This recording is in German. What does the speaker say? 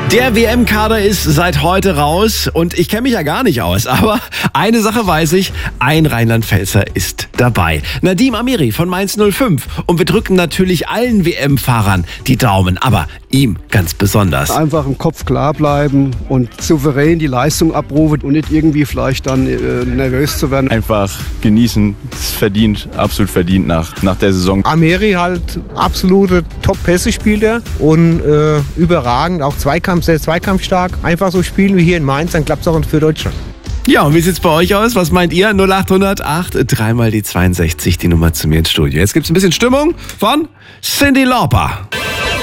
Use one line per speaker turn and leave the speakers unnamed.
Der WM-Kader ist seit heute raus und ich kenne mich ja gar nicht aus, aber eine Sache weiß ich, ein Rheinland-Pfälzer ist dabei. Nadim Amiri von Mainz 05 und wir drücken natürlich allen WM-Fahrern die Daumen, aber ihm ganz besonders.
Einfach im Kopf klar bleiben und souverän die Leistung abrufen und nicht irgendwie vielleicht dann nervös zu werden.
Einfach genießen, es ist verdient, absolut verdient nach der Saison.
Amiri halt absolute Top-Pässe spielt er und überragend, auch sehr zweikampfstark. Einfach so spielen wie hier in Mainz, dann klappt es auch für Deutschland.
Ja, und wie sieht's bei euch aus? Was meint ihr? 0800 8 3 mal die 62, die Nummer zu mir ins Studio. Jetzt gibt's ein bisschen Stimmung von Cyndi Lauper.